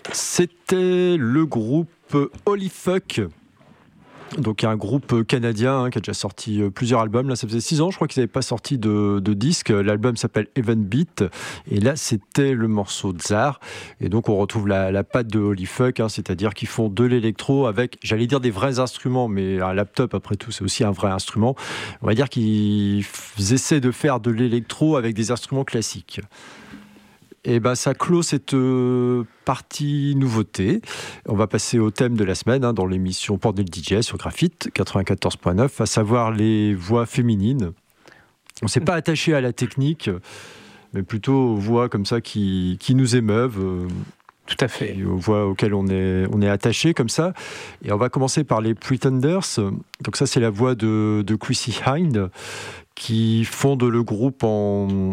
C'était le groupe Holy Fuck. Donc un groupe canadien qui a déjà sorti plusieurs albums. Là, ça faisait 6 ans, je crois qu'ils n'avaient pas sorti de disque. L'album s'appelle Even Beat. Et là, c'était le morceau Tsar. Et donc, on retrouve la patte de Holy Fuck, c'est-à-dire qu'ils font de l'électro avec, j'allais dire des vrais instruments, mais un laptop, après tout, c'est aussi un vrai instrument. On va dire qu'ils essaient de faire de l'électro avec des instruments classiques. Et ça clôt cette partie nouveauté. On va passer au thème de la semaine dans l'émission Bordel DJ sur Graphite 94.9, à savoir les voix féminines. On ne s'est pas attaché à la technique, mais plutôt aux voix comme ça qui nous émeuvent. Tout à fait. Aux voix auxquelles on est attaché comme ça. Et on va commencer par les Pretenders. Donc ça, c'est la voix de Chrissy Hynde, qui fonde le groupe en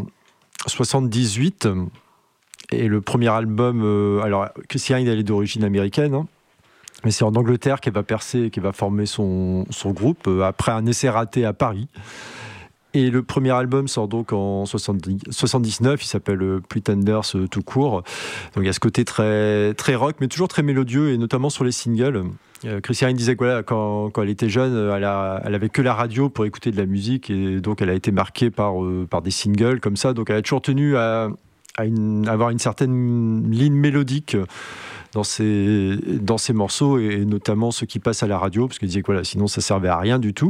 78. Et le premier album, alors Chrissy Hynde, elle est d'origine américaine, mais c'est en Angleterre qu'elle va percer et qu'elle va former son groupe après un essai raté à Paris. Et le premier album sort donc en 79, il s'appelle Pretenders tout court. Donc il y a ce côté très, très rock, mais toujours très mélodieux, et notamment sur les singles. Chrissy Hynde disait que voilà, quand elle était jeune, elle avait que la radio pour écouter de la musique, et donc elle a été marquée par des singles comme ça. Donc elle a toujours tenu à avoir une certaine ligne mélodique dans ses morceaux, et notamment ceux qui passent à la radio, parce qu'il disait que voilà, sinon ça servait à rien du tout.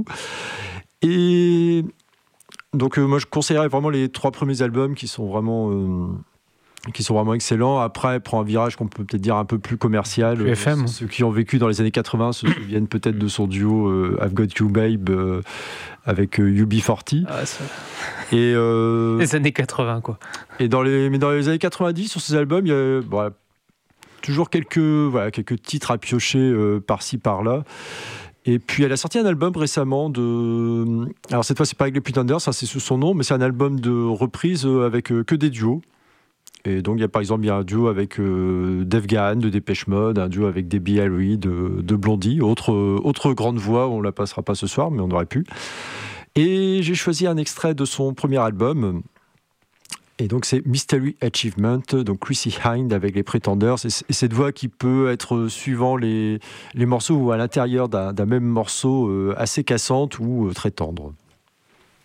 Et donc moi je conseillerais vraiment les 3 premiers albums qui sont vraiment excellents. Après, elle prend un virage qu'on peut peut-être dire un peu plus commercial. Plus FM. Ceux qui ont vécu dans les années 80 se souviennent peut-être de son duo I've Got You Babe avec UB40. Ah, ça... Et les années 80, quoi. Et dans les années 90, sur ces albums, il y a toujours quelques titres à piocher par-ci, par-là. Et puis elle a sorti un album récemment alors cette fois c'est pas avec les Pretenders, ça c'est sous son nom, mais c'est un album de reprise avec que des duos. Et donc il y a par exemple un duo avec Dave Gahan de Depeche Mode, un duo avec Debbie Harry de Blondie, autre grande voix, on la passera pas ce soir, mais on aurait pu. Et j'ai choisi un extrait de son premier album. Et donc c'est Mystery Achievement, donc Chrissy Hynde avec les Pretenders, et cette voix qui peut être, suivant les morceaux, ou à l'intérieur d'un même morceau, assez cassante ou très tendre.